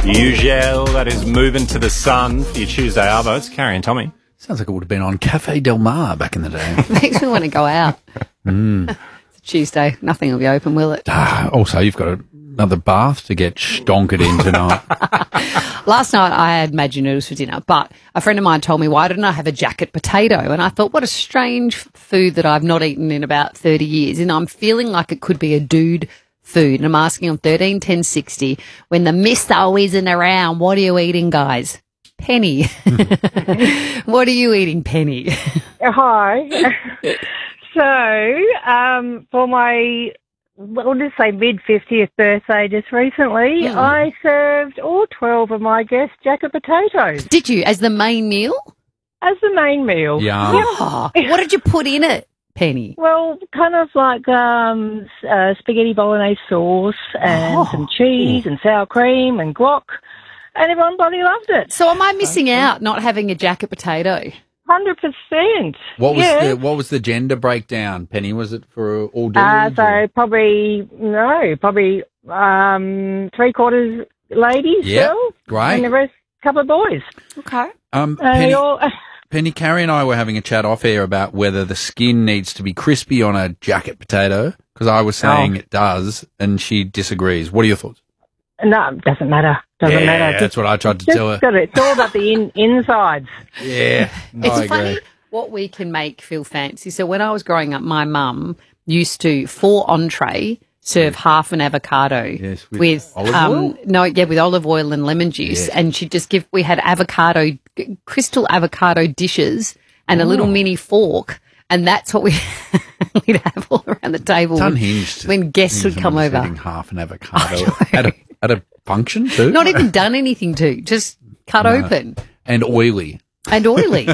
Ugel, that is moving to the sun for your Tuesday arvo. It's Carrie and Tommy. Sounds like it would have been on Cafe Del Mar back in the day. Makes me want to go out. It's a Tuesday. Nothing will be open, will it? Also, you've got another bath to get stonkered in tonight. Last night I had Maggi noodles for dinner, but a friend of mine told me, why didn't I have a jacket potato? And I thought, what a strange food that I've not eaten in about 30 years. And I'm feeling like it could be a dude food. And I'm asking on 13 10 60, when the misso isn't around, what are you eating, guys? Penny. What are you eating, Penny? Hi. So, for my, we'll just say mid-50th birthday just recently, I served all 12 of my guests jacket potatoes. Did you, as the main meal? As the main meal. Yeah. Oh, what did you put in it, Penny? Well, kind of like spaghetti bolognese sauce and some cheese and sour cream and guac, and everyone bloody loved it. So am I missing out not having a jacket potato? 100%. What was Yeah. what was the gender breakdown, Penny? Was it for all dudes? So probably 3/4 ladies, Yep, girls, great. and the rest couple of boys. Okay. And Penny, they all, Penny, Carrie and I were having a chat off air about whether the skin needs to be crispy on a jacket potato, because I was saying it does, and she disagrees. What are your thoughts? no, doesn't matter. Doesn't matter. That's what I tried to tell her. It's all about the insides. Yeah, It's I funny agree. what we can make feel fancy. So when I was growing up, my mum used to, for entree, serve half an avocado Yes, with olive oil? with olive oil and lemon juice. Yes. And she'd just we had crystal avocado dishes and a little mini fork. And that's what we'd have all around the table It's unhinged. when guests would come Someone's over. eating half an avocado at a function too. Not even done anything to, just cut open And oily. and oily.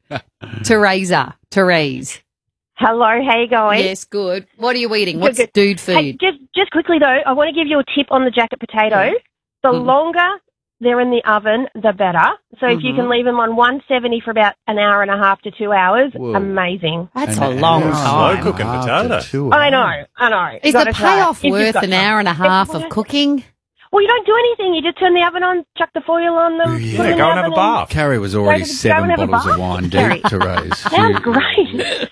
Therese. Hello, how you going? Yes, good. What are you eating? What's Good. dude Hey, food? just quickly though, I want to give you a tip on the jacket potato. The longer they're in the oven, the better. So if you can leave them on 170 for about an hour and a half to 2 hours, Whoa. amazing. That's And a long an hour time. and Slow cooking a half potato. to 2 I hours. know. Is Gotta the try it. payoff If you've worth got an time. hour and a half of cooking? Well, you don't do anything. You just turn the oven on, chuck the foil on them. Yeah, put them in go the and have a oven bath. Carrie was already Go and 7 have a bottles of bath, wine Carrie. deep to raise. Sounds great.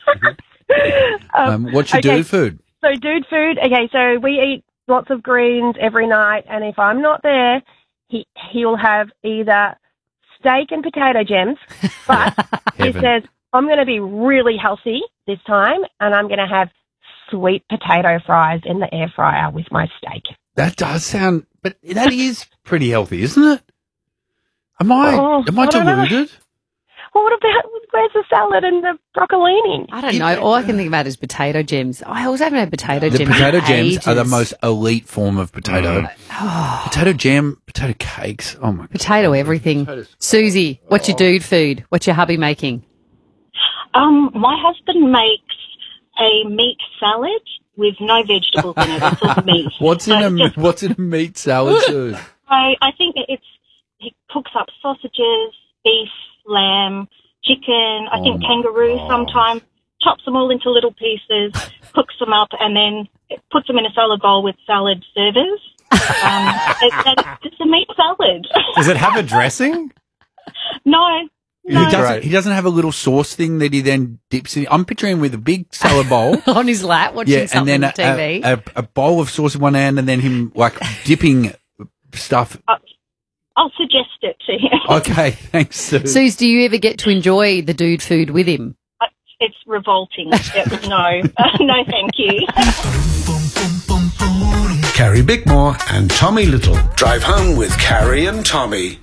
What's your Okay. dude food? So dude food, okay, so we eat lots of greens every night, and if I'm not there, he'll have either steak and potato gems, but he Heaven. says, I'm going to be really healthy this time, and I'm going to have sweet potato fries in the air fryer with my steak. That does sound, but that is pretty healthy, isn't it? Am I Oh, I don't know. deluded? Well, what about, where's the salad and the broccolini? I don't know. All I can think about is potato gems. I always haven't had potato The gems. potato in gems are the ages. most elite form of potato. Potato jam, potato cakes. Oh my! Potato everything. Potatoes. Susie, what's your dude food? What's your hubby making? My husband makes a meat salad with no vegetables in it. It's all meat. What's in So a just- what's in a meat salad, Sue? I think he cooks up sausages, beef, lamb, chicken. I think my kangaroo gosh. sometimes. Chops them all into little pieces, cooks them up, and then puts them in a salad bowl with salad servers. It's a meat salad. Does it have a dressing? No. He doesn't have a little sauce thing that he then dips in. I'm picturing with a big salad bowl. On his lap, watching Yeah, and something then on TV. a bowl of sauce in one hand, and then him like dipping stuff. I'll suggest it to him. Okay, thanks, Sue. Suze, do you ever get to enjoy the dude food with him? It's revolting. No, no, thank you. Carrie Bickmore and Tommy Little. Drive home with Carrie and Tommy.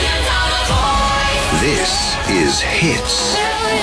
This is Hits.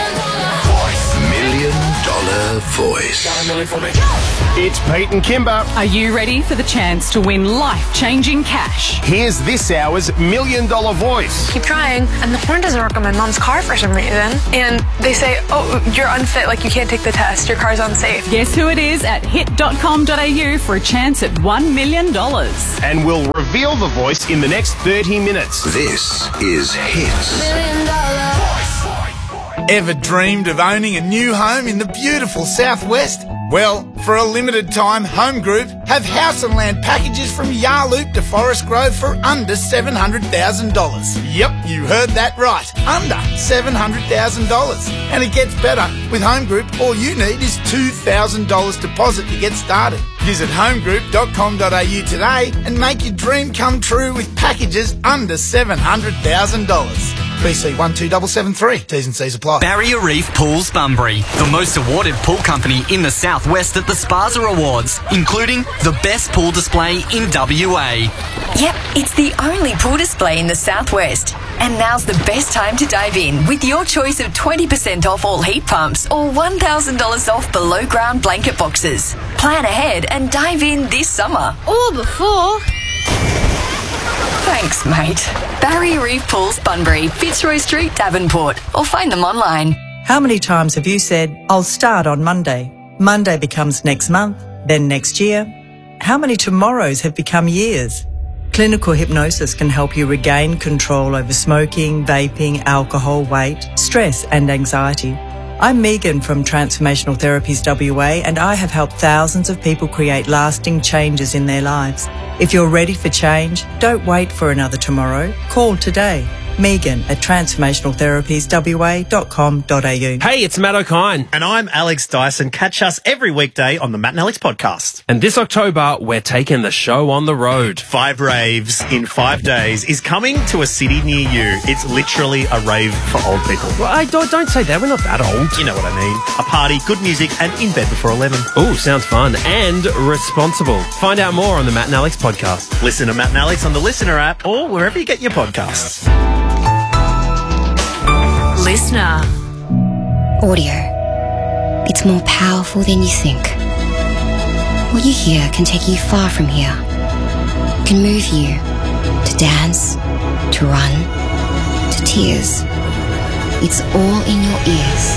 $1 Million Voice. It's Pete and Kimber. Are you ready for the chance to win life-changing cash? Here's this hour's $1 Million Voice. Keep trying, and the phone doesn't work on my mom's car for some reason. And they say, oh, you're unfit, like you can't take the test, your car's unsafe. Guess who it is at hit.com.au for a chance at $1 million. And we'll reveal the voice in the next 30 minutes. This is Hits. Ever dreamed of owning a new home in the beautiful southwest? Well, for a limited time, Home Group have house and land packages from Yarloop to Forest Grove for under $700,000. Yep, you heard that right. Under $700,000. And it gets better. With Home Group, all you need is $2,000 deposit to get started. Visit homegroup.com.au today and make your dream come true with packages under $700,000. BC 12773. T's and C's apply. Barrier Reef Pools Bunbury, the most awarded pool company in the southwest at the Spaza Awards, including the best pool display in WA. Yep, it's the only pool display in the southwest. And now's the best time to dive in with your choice of 20% off all heat pumps or $1,000 off below ground blanket boxes. Plan ahead and dive in this summer. Or before. Thanks, mate. Barrier Reef Pools Bunbury, Fitzroy Street, Davenport. Or find them online. How many times have you said, I'll start on Monday? Monday becomes next month, then next year. How many tomorrows have become years? Clinical hypnosis can help you regain control over smoking, vaping, alcohol, weight, stress and anxiety. I'm Megan from Transformational Therapies WA, and I have helped thousands of people create lasting changes in their lives. If you're ready for change, don't wait for another tomorrow. Call today. Megan at transformationaltherapieswa.com.au. Hey, it's Matt O'Kine. And I'm Alex Dyson. Catch us every weekday on the Matt and Alex podcast. And this October, we're taking the show on the road. 5 raves in 5 days is coming to a city near you. It's literally a rave for old people. Well, don't say that. We're not that old. You know what I mean. A party, good music, and in bed before 11. Ooh, sounds fun and responsible. Find out more on the Matt and Alex podcast. Listen to Matt and Alex on the Listener app or wherever you get your podcasts. Listener. Audio. It's more powerful than you think. What you hear can take you far from here. It can move you to dance, to run, to tears. It's all in your ears.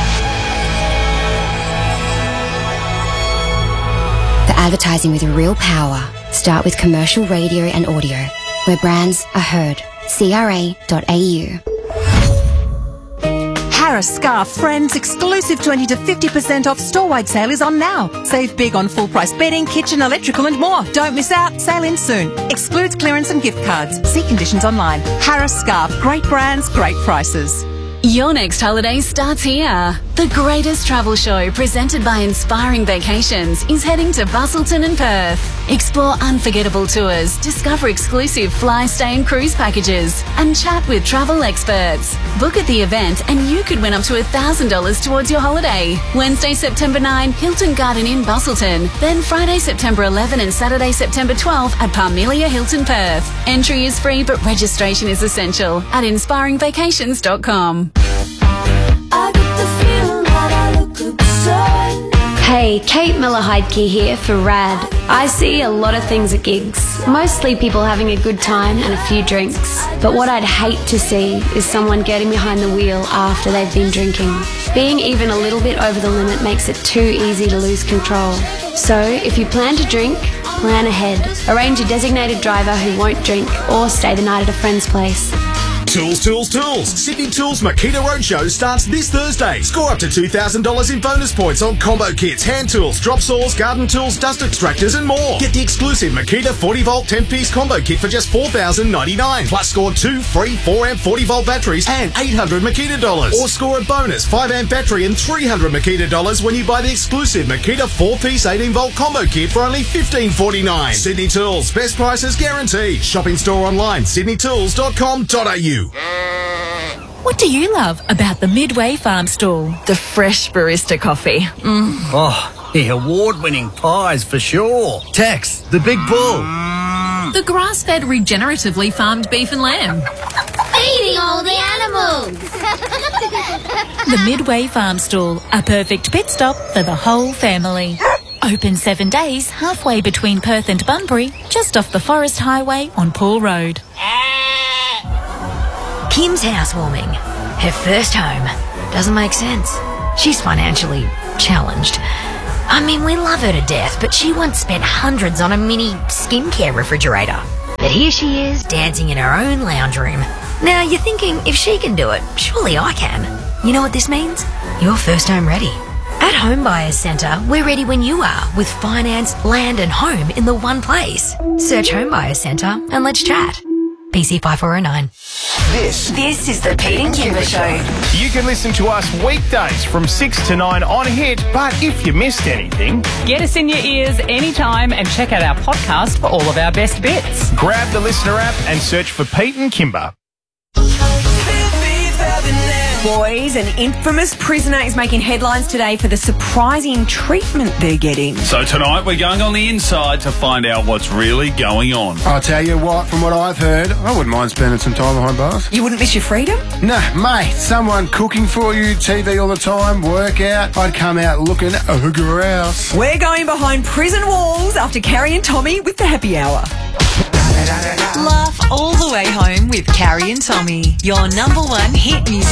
The advertising with real power. Start with commercial radio and audio, where brands are heard. CRA.au. Harris Scarf Friends exclusive 20 to 50% off store-wide sale is on now. Save big on full-price bedding, kitchen, electrical and more. Don't miss out. Sale ends soon. Excludes clearance and gift cards. See conditions online. Harris Scarf. Great brands, great prices. Your next holiday starts here. The greatest travel show presented by Inspiring Vacations is heading to Busselton and Perth. Explore unforgettable tours, discover exclusive fly, stay and cruise packages, and chat with travel experts. Book at the event and you could win up to $1,000 towards your holiday. Wednesday, September 9, Hilton Garden Inn, Busselton. Then Friday, September 11 and Saturday, September 12 at Parmelia Hilton, Perth. Entry is free but registration is essential at inspiringvacations.com. Hey, Kate Miller-Heidke here for RAD. I see a lot of things at gigs, mostly people having a good time and a few drinks. But what I'd hate to see is someone getting behind the wheel after they've been drinking. Being even a little bit over the limit makes it too easy to lose control. So if you plan to drink, plan ahead. Arrange a designated driver who won't drink or stay the night at a friend's place. Tools, tools, tools. Sydney Tools Makita Roadshow starts this Thursday. Score up to $2,000 in bonus points on combo kits, hand tools, drop saws, garden tools, dust extractors and more. Get the exclusive Makita 40-volt 10-piece combo kit for just $4,099. Plus score 2 free 4-amp 40-volt batteries and $800 Makita dollars. Or score a bonus 5-amp battery and $300 Makita dollars when you buy the exclusive Makita 4-piece 18-volt combo kit for only $15.49. Sydney Tools. Best prices guaranteed. Shop in store online, sydneytools.com.au. What do you love about the Midway Farm Stall? The fresh barista coffee. Oh, the award-winning pies for sure. Tex, the big bull. The grass-fed, regeneratively farmed beef and lamb. Feeding all the animals. The Midway Farm Stall, a perfect pit stop for the whole family. Open 7 days, halfway between Perth and Bunbury, just off the Forest Highway on Paul Road. Kim's housewarming. Her first home. Doesn't make sense. She's financially challenged. I mean, we love her to death, but she once spent hundreds on a mini skincare refrigerator. But here she is, dancing in her own lounge room. Now, you're thinking, if she can do it, surely I can. You know what this means? You're first home ready. At Home Buyers Centre, we're ready when you are with finance, land and home in the one place. Search Home Buyers Centre and let's chat. PC 5409. This is the Pete and Kimber Show. You can listen to us weekdays from 6 to 9 on Hit, but if you missed anything, get us in your ears anytime and check out our podcast for all of our best bits. grab the Listener app and search for Pete and Kimber. Boys, an infamous prisoner is making headlines today for the surprising treatment they're getting. So tonight we're going on the inside to find out what's really going on. I'll tell you what, from what I've heard, I wouldn't mind spending some time behind bars. You wouldn't miss your freedom? Nah, mate, someone cooking for you, TV all the time, workout. I'd come out looking grouse. We're going behind prison walls after Carrie and Tommy with the happy hour. Laugh all the way home with Carrie and Tommy, your number one hit music